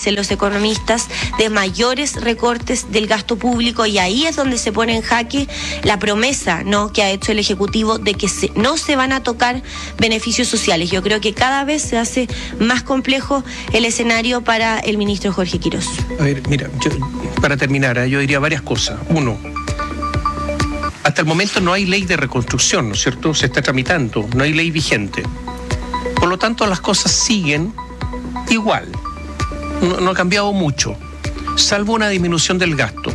dicen los economistas, de mayores recortes del gasto público, y ahí es donde se pone en jaque la promesa, ¿no?, que ha hecho el Ejecutivo de que no se van a tocar beneficios sociales. Yo creo que cada vez se hace más complejo el escenario para el ministro Jorge Quirós. A ver, mira, para terminar, yo diría varias cosas. Uno, hasta el momento no hay ley de reconstrucción, ¿no es cierto? Se está tramitando, no hay ley vigente. Por lo tanto, las cosas siguen igual. No ha cambiado mucho, salvo una disminución del gasto.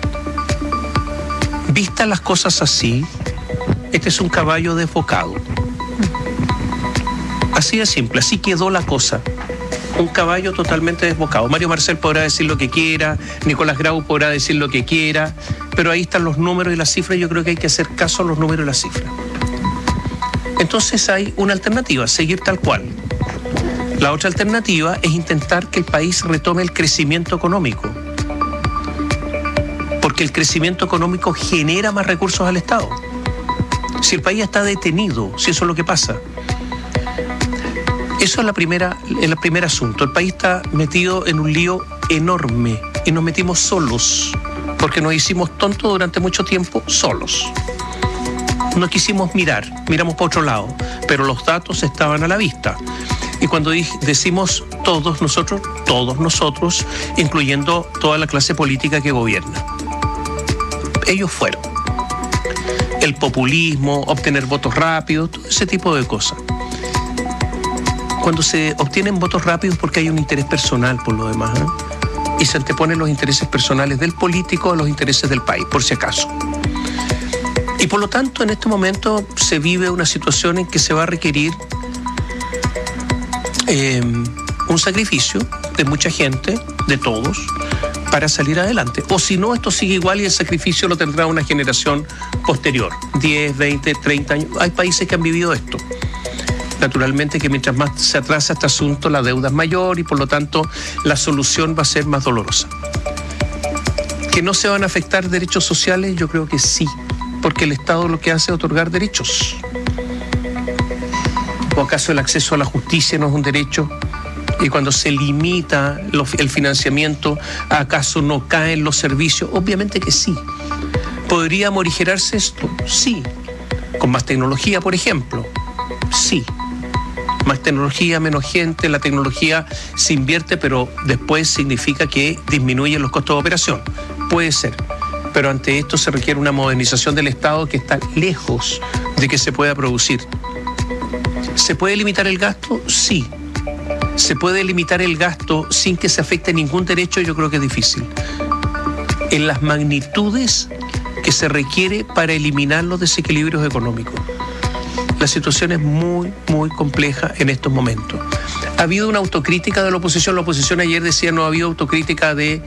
Vistas las cosas así, este es un caballo desbocado. Así de simple, así quedó la cosa. Un caballo totalmente desbocado. Mario Marcel podrá decir lo que quiera, Nicolás Grau podrá decir lo que quiera, pero ahí están los números y las cifras. Yo creo que hay que hacer caso a los números y las cifras. Entonces hay una alternativa, seguir tal cual. La otra alternativa es intentar que el país retome el crecimiento económico, porque el crecimiento económico genera más recursos al Estado. Si el país está detenido, si eso es lo que pasa. Eso es el primer asunto. El país está metido en un lío enorme y nos metimos solos, porque nos hicimos tontos durante mucho tiempo solos. No quisimos miramos para otro lado, pero los datos estaban a la vista. Y cuando decimos todos nosotros, incluyendo toda la clase política que gobierna. Ellos fueron. El populismo, obtener votos rápidos, todo ese tipo de cosas. Cuando se obtienen votos rápidos porque hay un interés personal por lo demás, ¿eh? Y se anteponen los intereses personales del político a los intereses del país, por si acaso. Y por lo tanto, en este momento se vive una situación en que se va a requerir un sacrificio de mucha gente, de todos, para salir adelante. O si no, esto sigue igual y el sacrificio lo tendrá una generación posterior, 10, 20, 30 años. Hay países que han vivido esto. Naturalmente que mientras más se atrasa este asunto, la deuda es mayor y por lo tanto la solución va a ser más dolorosa. ¿Que no se van a afectar derechos sociales? Yo creo que sí, porque el Estado lo que hace es otorgar derechos. ¿O acaso el acceso a la justicia no es un derecho? Y cuando se limita el financiamiento, ¿acaso no caen los servicios? Obviamente que sí. ¿Podría morigerarse esto? Sí. ¿Con más tecnología, por ejemplo? Sí. Más tecnología, menos gente, la tecnología se invierte, pero después significa que disminuyen los costos de operación. Puede ser. Pero ante esto se requiere una modernización del Estado que está lejos de que se pueda producir. ¿Se puede limitar el gasto? Sí. ¿Se puede limitar el gasto sin que se afecte ningún derecho? Yo creo que es difícil. En las magnitudes que se requiere para eliminar los desequilibrios económicos. La situación es muy, muy compleja en estos momentos. ¿Ha habido una autocrítica de la oposición? La oposición ayer decía no ha habido autocrítica de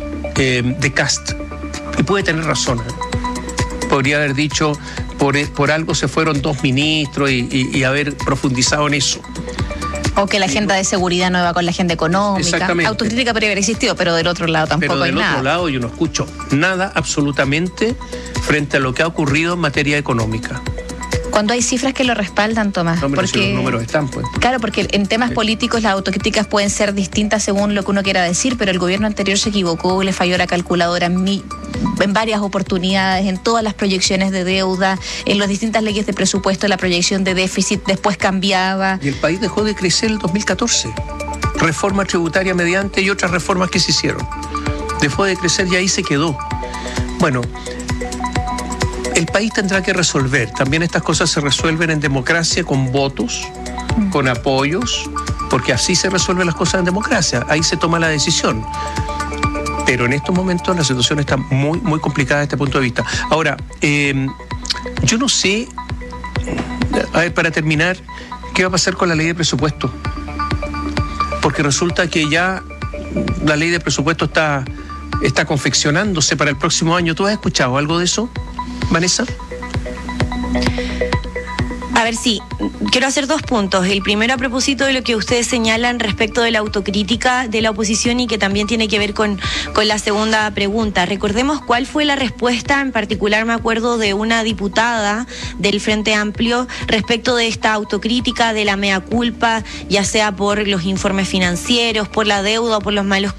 Kast. Y puede tener razón, ¿eh? Podría haber dicho por algo se fueron 2 ministros y haber profundizado en eso. O que la agenda de seguridad no iba con la agenda económica. Exactamente. Autocrítica podría haber existido, pero del otro lado tampoco hay nada. Pero del otro lado yo no escucho nada absolutamente frente a lo que ha ocurrido en materia económica. Cuando hay cifras que lo respaldan, Tomás. No, porque si los números están, pues. Claro, porque en temas políticos las autocríticas pueden ser distintas según lo que uno quiera decir, pero el gobierno anterior se equivocó, le falló la calculadora en varias oportunidades, en todas las proyecciones de deuda, en las distintas leyes de presupuesto, la proyección de déficit después cambiaba. Y el país dejó de crecer en el 2014. Reforma tributaria mediante y otras reformas que se hicieron. Dejó de crecer y ahí se quedó. Bueno, el país tendrá que resolver. También estas cosas se resuelven en democracia con votos, con apoyos, porque así se resuelven las cosas en democracia. Ahí se toma la decisión. Pero en estos momentos la situación está muy, muy complicada desde este punto de vista. Ahora, yo no sé, a ver, para terminar, ¿qué va a pasar con la ley de presupuesto? Porque resulta que ya la ley de presupuesto está confeccionándose para el próximo año. ¿Tú has escuchado algo de eso, Vanessa? A ver, sí, quiero hacer 2 puntos. El primero a propósito de lo que ustedes señalan respecto de la autocrítica de la oposición y que también tiene que ver con la segunda pregunta. Recordemos cuál fue la respuesta, en particular me acuerdo de una diputada del Frente Amplio respecto de esta autocrítica, de la mea culpa, ya sea por los informes financieros, por la deuda o por los malos